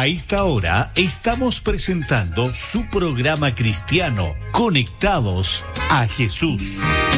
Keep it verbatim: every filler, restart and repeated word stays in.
A esta hora estamos presentando su programa cristiano, Conectados a Jesús.